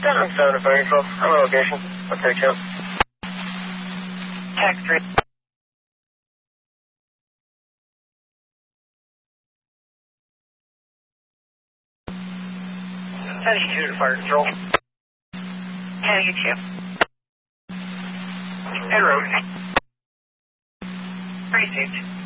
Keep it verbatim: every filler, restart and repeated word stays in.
seven seven to Fire Control. I'm on location. I'll take you. Tech three. seventy-two to Fire Control. seventy-two. En route. Received.